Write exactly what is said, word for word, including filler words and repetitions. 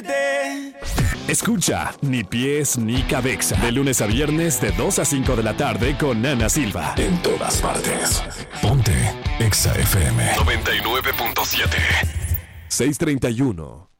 verde. Escucha Ni Pies Ni Cabeza de lunes a viernes de dos a cinco de la tarde con Ana Silva. En todas partes. Ponte Exa F M noventa y nueve punto siete. seiscientos treinta y uno.